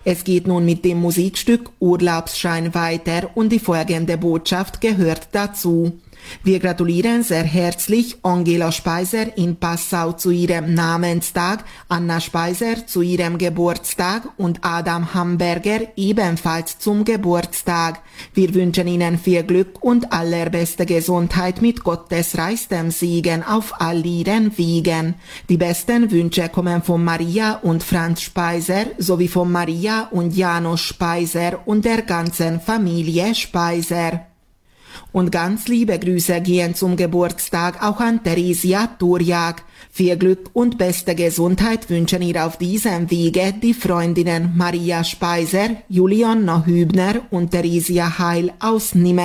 Es geht nun mit dem Musikstück Urlaubsschein weiter und die folgende Botschaft gehört dazu. Wir gratulieren sehr herzlich Angela Speiser in Passau zu ihrem Namenstag, Anna Speiser zu ihrem Geburtstag und Adam Hamburger ebenfalls zum Geburtstag. Wir wünschen Ihnen viel Glück und allerbeste Gesundheit mit Gottes reichstem Segen auf all Ihren Wegen. Die besten Wünsche kommen von Maria und Franz Speiser sowie von Maria und Janusz Speiser und der ganzen Familie Speiser. Und ganz liebe Grüße gehen zum Geburtstag auch an Theresia Turjak. Viel Glück und beste Gesundheit wünschen ihr auf diesem Wege die Freundinnen Maria Speiser, Juliana Hübner und Theresia Heil aus Nimmern.